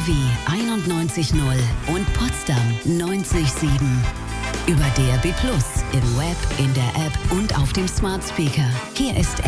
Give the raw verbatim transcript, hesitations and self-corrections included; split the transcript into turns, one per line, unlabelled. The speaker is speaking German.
W einundneunzig null und Potsdam neunzig sieben. Über D A B Plus, im Web, in der App und auf dem Smart Speaker. Hier ist